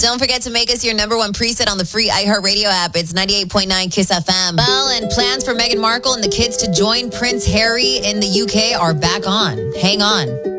Don't forget to make us your number one preset on the free iHeartRadio app. It's 98.9 KISS FM. Well, and plans for Meghan Markle and the kids to join Prince Harry in the UK are back on. Hang on.